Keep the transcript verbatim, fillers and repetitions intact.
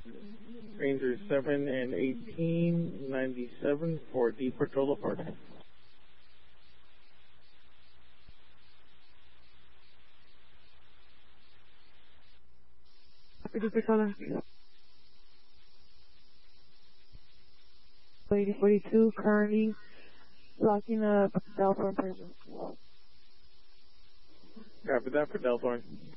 Ranger seven and eighteen ninety-seven for the patrol departure. eighty forty-two, currently locking up Delthorn Prison. Copy that for Delthorn.